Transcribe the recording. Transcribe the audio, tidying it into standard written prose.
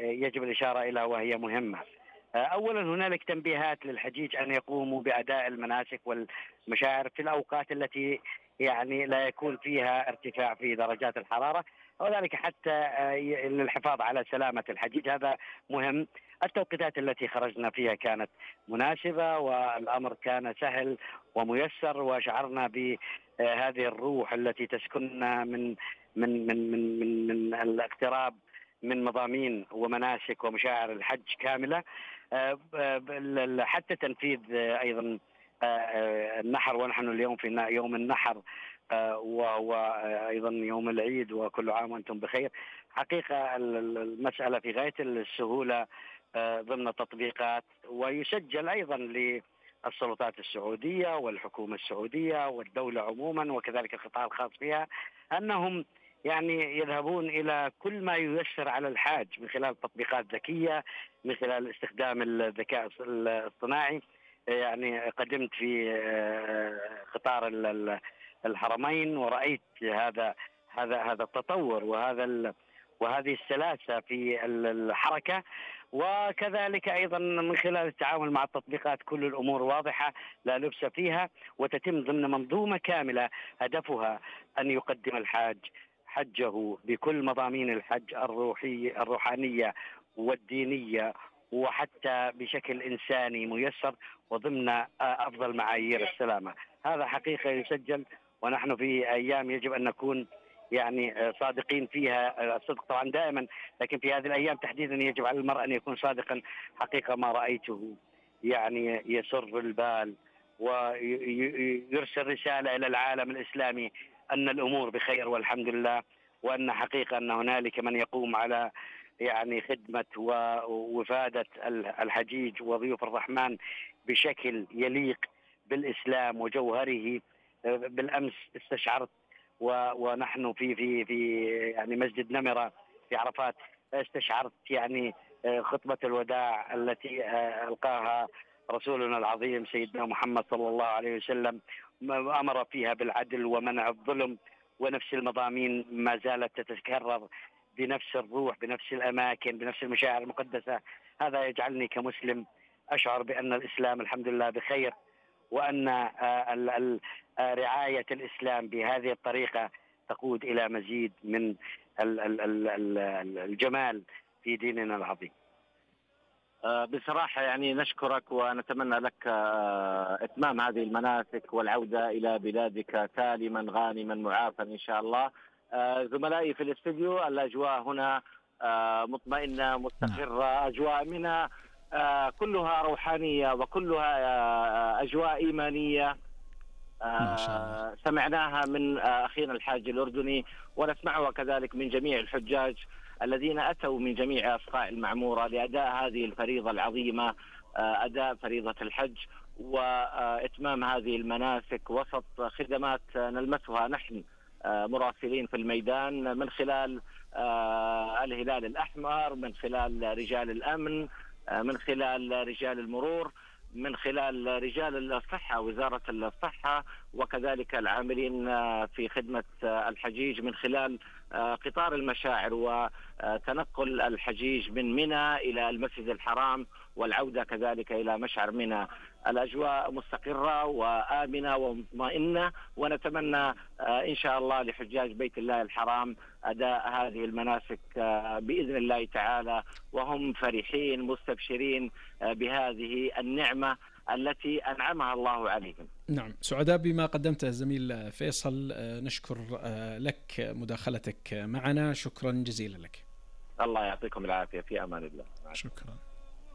يجب الإشارة إليها وهي مهمة. أولا هنالك تنبيهات للحجيج أن يقوموا بأداء المناسك والمشاعر في الأوقات التي يعني لا يكون فيها ارتفاع في درجات الحرارة، وذلك حتى للحفاظ على سلامة الحجيج. هذا مهم. التوقيتات التي خرجنا فيها كانت مناسبة والأمر كان سهل وميسر، وشعرنا بهذه الروح التي تسكننا من الاقتراب من مضامين ومناسك ومشاعر الحج كاملة، حتى تنفيذ أيضا النحر. ونحن اليوم في يوم النحر وهو أيضا يوم العيد، وكل عام وأنتم بخير. حقيقة المسألة في غاية السهولة ضمن تطبيقات، ويسجل أيضا للسلطات السعودية والحكومة السعودية والدولة عموما وكذلك القطاع الخاص فيها أنهم يعني يذهبون إلى كل ما ييسر على الحاج من خلال تطبيقات ذكية، من خلال استخدام الذكاء الاصطناعي. يعني قدمت في قطار الحرمين ورأيت هذا التطور وهذه السلاسة في الحركة، وكذلك أيضا من خلال التعامل مع التطبيقات كل الأمور واضحة لا لبس فيها، وتتم ضمن منظومة كاملة هدفها أن يقدم الحاج حجه بكل مضامين الحج الروحانية والدينية، وحتى بشكل إنساني ميسر وضمن أفضل معايير السلامة. هذا حقيقة يسجل، ونحن في أيام يجب أن نكون يعني صادقين فيها. الصدق طبعا دائما، لكن في هذه الأيام تحديدا يجب على المرء أن يكون صادقا. حقيقة ما رأيته يعني يسر البال ويرسل رسالة إلى العالم الإسلامي أن الأمور بخير والحمد لله، وأن حقيقة أن هنالك من يقوم على يعني خدمة ووفادة الحجيج وضيوف الرحمن بشكل يليق بالإسلام وجوهره. بالأمس استشعرت ونحن في يعني مسجد نمرة في عرفات، استشعرت يعني خطبة الوداع التي ألقاها رسولنا العظيم سيدنا محمد صلى الله عليه وسلم، أمر فيها بالعدل ومنع الظلم، ونفس المضامين ما زالت تتكرر بنفس الروح، بنفس الأماكن، بنفس المشاعر المقدسة. هذا يجعلني كمسلم أشعر بأن الإسلام الحمد لله بخير، وأن رعاية الإسلام بهذه الطريقة تقود إلى مزيد من الجمال في ديننا العظيم. بصراحة يعني نشكرك ونتمنى لك إتمام هذه المناسك والعودة إلى بلادك سالما غانما معافا إن شاء الله. زملائي في الاستديو، الأجواء هنا مطمئنة مستقرة، أجواء منها كلها روحانية وكلها أجواء إيمانية سمعناها من أخينا الحاج الأردني، ونسمعها كذلك من جميع الحجاج الذين أتوا من جميع أفقاع المعمورة لأداء هذه الفريضة العظيمة، أداء فريضة الحج وإتمام هذه المناسك وسط خدمات نلمسها نحن مراسلين في الميدان من خلال الهلال الأحمر، من خلال رجال الأمن، من خلال رجال المرور، من خلال رجال الصحة وزارة الصحة، وكذلك العاملين في خدمة الحجيج من خلال قطار المشاعر وتنقل الحجيج من منى إلى المسجد الحرام والعودة كذلك إلى مشعر منى. الأجواء مستقرة وآمنة ومطمئنة، ونتمنى إن شاء الله لحجاج بيت الله الحرام أداء هذه المناسك بإذن الله تعالى وهم فرحين مستبشرين بهذه النعمة التي أنعمها الله عليهم. نعم، سعداء بما قدمته الزميل فيصل. نشكر لك مداخلتك معنا، شكرا جزيلا لك. الله يعطيكم العافية، في أمان الله. شكرا.